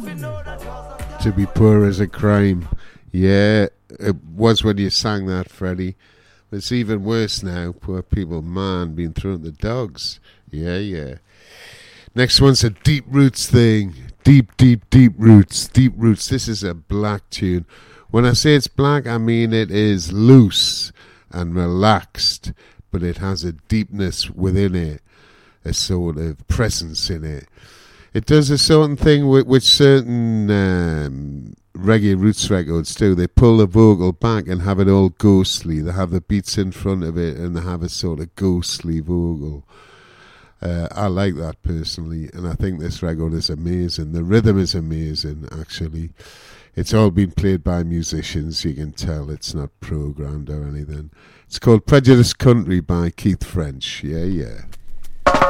To be poor is a crime. Yeah, it was when you sang that, Freddie. It's even worse now. Poor people, man, being thrown at the dogs. Yeah, yeah. Next one's a Deep Roots thing. Deep, deep, deep roots. Deep Roots. This is a black tune. When I say it's black, I mean it is loose and relaxed, but it has a deepness within it, a sort of presence in it. It does a certain thing which certain reggae roots records do. They pull the vocal back and have it all ghostly. They have the beats in front of it and they have a sort of ghostly vocal. I like that personally, and I think this record is amazing. The rhythm is amazing, actually. It's all been played by musicians. You can tell it's not programmed or anything. It's called Prejudice Country by Keith French. Yeah, yeah.